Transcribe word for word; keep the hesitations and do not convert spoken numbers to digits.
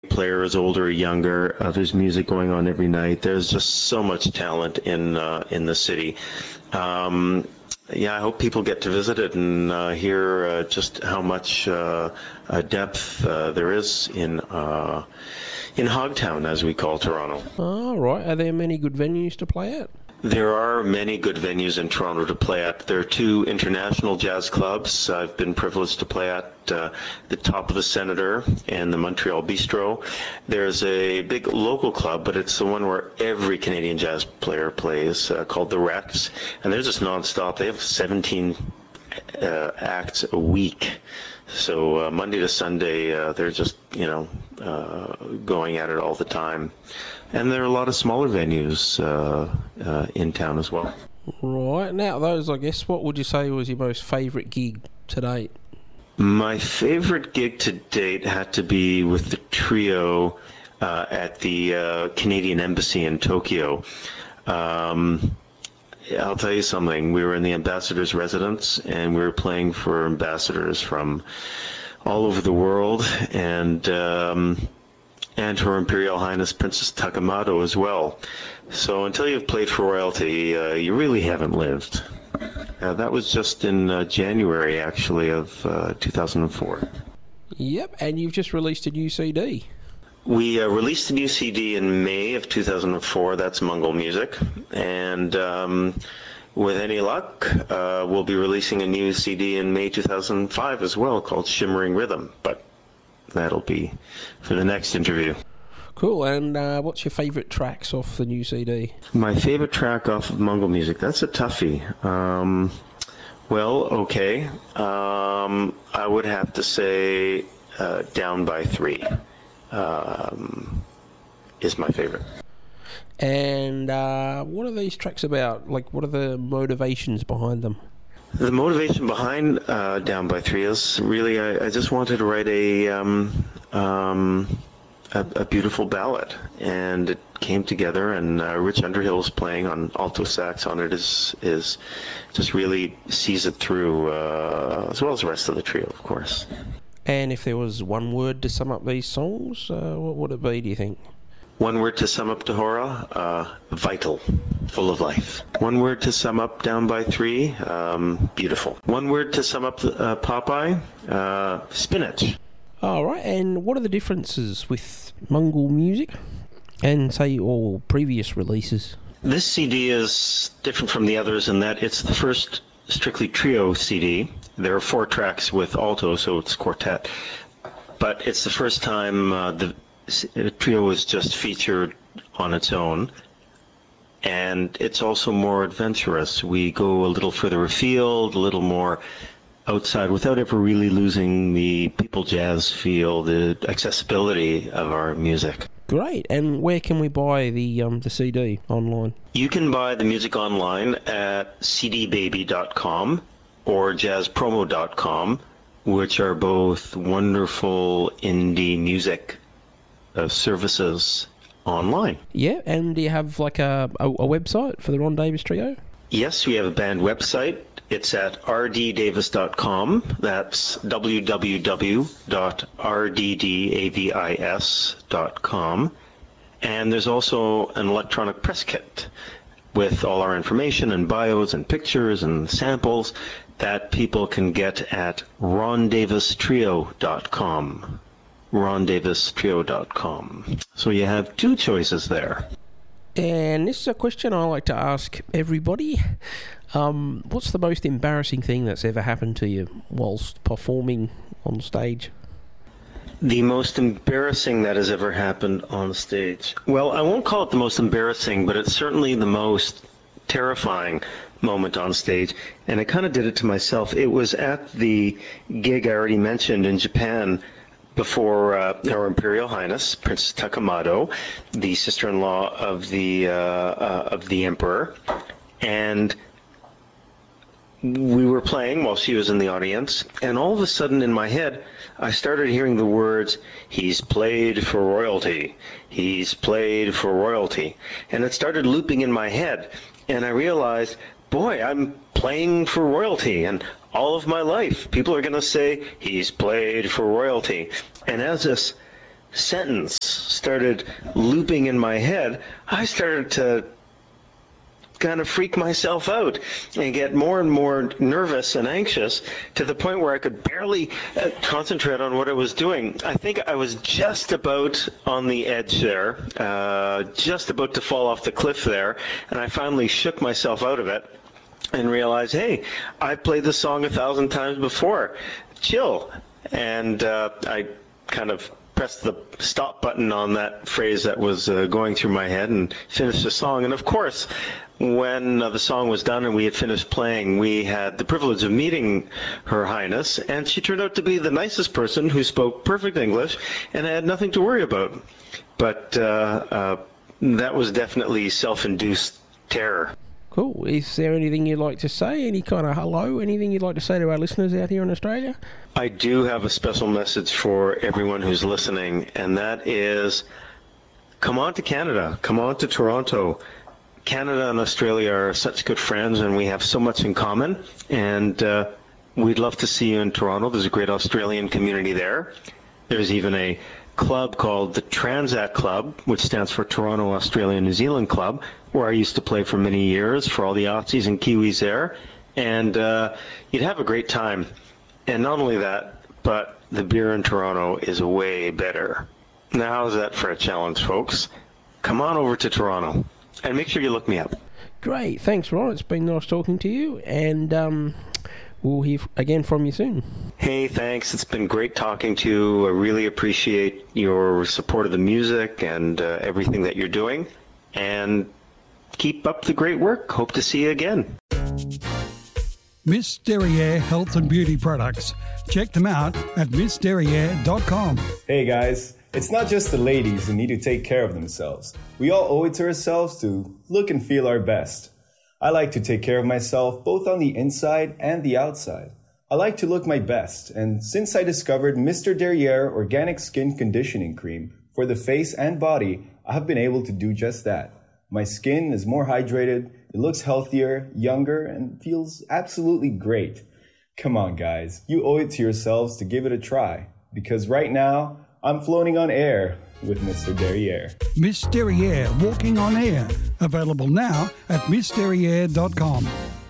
players, older or younger. Uh, there's music going on every night. There's just so much talent in uh, in the city. Um, yeah, I hope people get to visit it and uh, hear uh, just how much uh, uh, depth uh, there is in uh, in Hogtown, as we call Toronto. All right. Are there many good venues to play at? There are many good venues in Toronto to play at. There are two international jazz clubs. I've been privileged to play at uh, the Top of the Senator and the Montreal Bistro. There's a big local club, but it's the one where every Canadian jazz player plays, uh, called the Rex. And they're just nonstop. They have seventeen uh, acts a week. So uh, Monday to Sunday, uh, they're just, you know, uh, going at it all the time. And there are a lot of smaller venues uh, uh, in town as well. Right. Now, those, I guess, what would you say was your most favourite gig to date? My favorite gig to date had to be with the trio uh, at the uh, Canadian Embassy in Tokyo. Um, I'll tell you something. We were in the ambassador's residence, and we were playing for ambassadors from all over the world, and um, and Her Imperial Highness Princess Takamado as well. So until you've played for royalty, uh, you really haven't lived. Uh, that was just in uh, January, actually, of uh, two thousand four. Yep, and you've just released a new C D. We uh, released a new C D in May of two thousand four. That's Mongol Music. And um, with any luck, uh, we'll be releasing a new C D in May two thousand five as well, called Shimmering Rhythm. But that'll be for the next interview. Cool. And uh, what's your favourite tracks off the new C D? My favorite track off of Mongol Music? That's a toughie. Um, well, okay. Um, I would have to say uh, Down by Three. Um, is my favorite. And uh, what are these tracks about? Like, what are the motivations behind them? The motivation behind uh, Down by Three is really I, I just wanted to write a, um, um, a a beautiful ballad, and it came together. And uh, Rich Underhill's playing on alto sax on it is is just really sees it through, uh, as well as the rest of the trio, of course. And if there was one word to sum up these songs, uh, what would it be, do you think? One word to sum up Tahora, uh, vital, full of life. One word to sum up Down by Three, um, beautiful. One word to sum up uh, Popeye, uh, spinach. All right, and what are the differences with Mongol Music and, say, all previous releases? This C D is different from the others in that it's the first strictly trio C D. There are four tracks with alto, so it's quartet. But it's the first time uh, the trio is just featured on its own. And it's also more adventurous. We go a little further afield, a little more outside, without ever really losing the people jazz feel, the accessibility of our music. Great. And where can we buy the um, the C D online? You can buy the music online at c d baby dot com or jazz promo dot com, which are both wonderful indie music uh, services online. Yeah, and do you have like a, a, a website for the Ron Davis Trio? Yes, we have a band website. It's at r d davis dot com. That's w w w dot r d davis dot com. And there's also an electronic press kit with all our information and bios and pictures and samples that people can get at ron davis trio dot com. ron davis trio dot com. So you have two choices there. And this is a question I like to ask everybody. Um, what's the most embarrassing thing that's ever happened to you whilst performing on stage? The most embarrassing that has ever happened on stage. Well, I won't call it the most embarrassing, but it's certainly the most terrifying moment on stage. And I kind of did it to myself. It was at the gig I already mentioned in Japan before uh, Her Imperial Highness, Princess Takamado, the sister-in-law of the uh, uh, of the Emperor. And we were playing while she was in the audience, and all of a sudden in my head, I started hearing the words, "He's played for royalty. He's played for royalty." And it started looping in my head, and I realized, boy, I'm playing for royalty, and all of my life, people are going to say, "He's played for royalty." And as this sentence started looping in my head, I started to kind of freak myself out and get more and more nervous and anxious to the point where I could barely uh, concentrate on what I was doing. I think I was just about on the edge there, uh, just about to fall off the cliff there, and I finally shook myself out of it and realized, hey, I played the song a thousand times before. Chill. And uh, I kind of pressed the stop button on that phrase that was uh, going through my head and finished the song. And of course, when uh, the song was done and we had finished playing, we had the privilege of meeting Her Highness, and she turned out to be the nicest person who spoke perfect English, and I had nothing to worry about. But uh, uh, that was definitely self-induced terror. Cool. Is there anything you'd like to say? Any kind of hello? Anything you'd like to say to our listeners out here in Australia? I do have a special message for everyone who's listening, and that is, come on to Canada. Come on to Toronto. Canada and Australia are such good friends, and we have so much in common. And uh, we'd love to see you in Toronto. There's a great Australian community there. There's even a club called the Transat Club, which stands for Toronto Australia New Zealand Club, where I used to play for many years for all the Aussies and Kiwis there. And uh, you'd have a great time. And not only that, but the beer in Toronto is way better. Now, how's that for a challenge, folks? Come on over to Toronto. And make sure you look me up. Great. Thanks, Ron. It's been nice talking to you. And um, we'll hear again from you soon. Hey, thanks. It's been great talking to you. I really appreciate your support of the music and uh, everything that you're doing. And keep up the great work. Hope to see you again. Miss Derriere Health and Beauty Products. Check them out at miss derriere dot com. Hey guys, it's not just the ladies who need to take care of themselves. We all owe it to ourselves to look and feel our best. I like to take care of myself both on the inside and the outside. I like to look my best, and since I discovered Mister Derriere Organic Skin Conditioning Cream for the face and body, I have been able to do just that. My skin is more hydrated, it looks healthier, younger, and feels absolutely great. Come on, guys. You owe it to yourselves to give it a try. Because right now, I'm floating on air with Mister Derriere. Miss Derriere Walking on Air. Available now at miss derriere dot com.